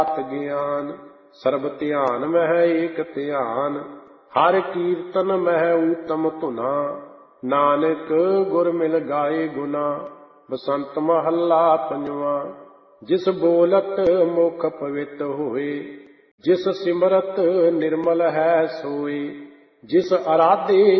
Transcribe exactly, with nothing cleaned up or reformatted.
ਸਤ ਗਿਆਨ ਸਰਬ ਧਿਆਨ ਮਹਿ ਏਕ ਧਿਆਨ। ਹਰ ਕੀਰਤਨ ਮਹਿ ਊਤਮ ਧੁਨਾ ਨਾਨਕ ਗੁਰ ਮਿਲ ਗਾਏ ਗੁਨਾ। ਬਸੰਤ ਮਹੱਲਾ ਪੰਜਵਾਂ। ਜਿਸ ਬੋਲਤ ਮੁਖ ਪਵਿੱਤ ਹੋਏ ਜਿਸ ਸਿਮਰਤ ਨਿਰਮਲ ਹੈ ਸੋਏ। ਜਿਸ ਅਰਾਧੇ